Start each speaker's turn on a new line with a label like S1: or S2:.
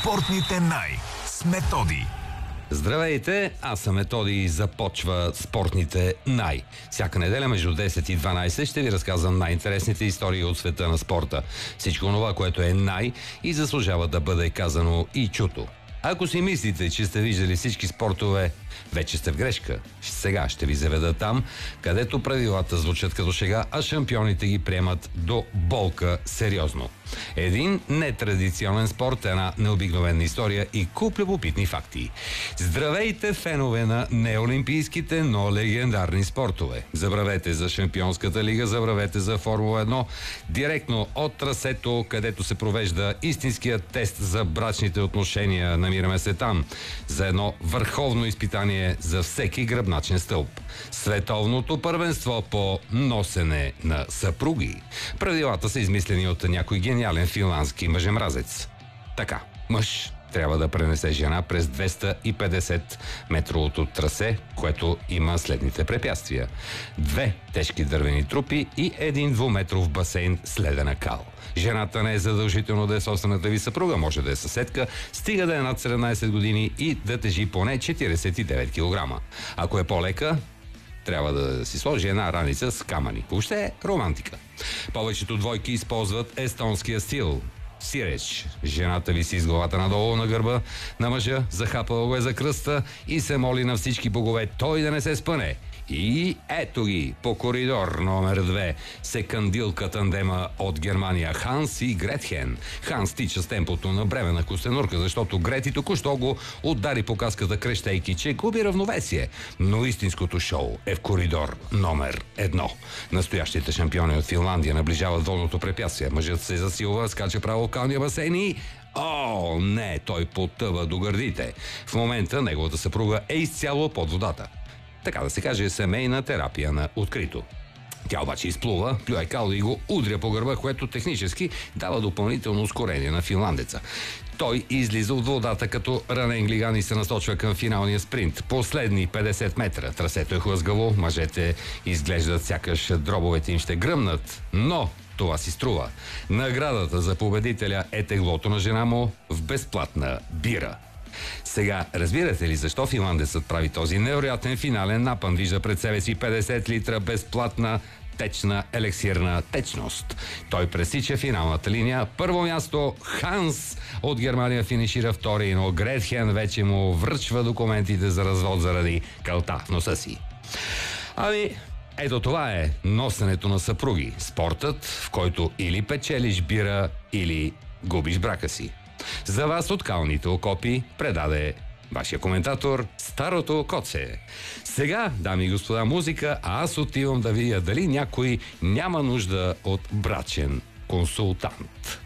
S1: Спортните с Методи.
S2: Здравейте, аз съм Методи и започва Спортните Всяка неделя между 10 и 12 ще ви разказвам най-интересните истории от света на спорта. Всичко това, което е и заслужава да бъде казано и чуто. Ако си мислите, че сте виждали всички спортове, вече сте в грешка. Сега ще ви заведа там, където правилата звучат като шега, а шампионите ги приемат до болка сериозно. Един нетрадиционен спорт, една необикновена история и куп любопитни факти. Здравейте, фенове на неолимпийските, но легендарни спортове. Забравете за Шампионската лига, забравете за Формула 1. Директно от трасето, където се провежда истинският тест за брачните отношения, намираме се там. За едно върховно изпитание за всеки гръбначен стълб. Световното първенство по носене на съпруги. Правилата са измислени от някой гениален финландски мъжемразец. Така, мъж трябва да пренесе жена през 250 метровото трасе, което има следните препятствия. 2 тежки дървени трупи и един 2-метров басейн с ледена кал. Жената не е задължително да е собствената ви съпруга, може да е съседка, стига да е над 17 години и да тежи поне 49 кг. Ако е по-лека, трябва да си сложи една раница с камъни. Въобще е романтика. Повечето двойки използват естонския стил. Сиреч. Жената виси с главата надолу на гърба на мъжа, захапала го е за кръста и се моли на всички богове той да не се спъне. И ето ги, по коридор номер 2, се кандилка тандема от Германия Ханс и Гретхен. Ханс тича с темпото на бремена костенурка, защото Грети току-що го удари по каската, крещейки, че губи равновесие. Но истинското шоу е в коридор номер 1. Настоящите шампиони от Финландия наближават волното препятствие. Мъжът се засилва, скача право в калния басейн и... О, не, той потъва до гърдите. В момента неговата съпруга е изцяло под водата. Така да се каже, семейна терапия на открито. Тя обаче изплува, плюе кал и го удря по гърба, което технически дава допълнително ускорение на финландеца. Той излиза от водата като ранен глиган и се насочва към финалния спринт. Последни 50 метра. Трасето е хлъзгаво, мъжете изглеждат сякаш дробовете им ще гръмнат, но това си струва. Наградата за победителя е теглото на жена му в безплатна бира. Сега, разбирате ли защо финландецът прави този невероятен финален напън? Вижда пред себе си 50 литра безплатна течна елексирна течност. Той пресича финалната линия. Първо място Ханс от Германия финишира втори, но Гретхен вече му връчва документите за развод заради калта в носа си. Ето това е носенето на съпруги. Спортът, в който или печелиш бира, или губиш брака си. За вас от калните окопи предаде вашия коментатор Старото Коце. Сега, дами и господа, музика, а аз отивам да видя дали някой няма нужда от брачен консултант.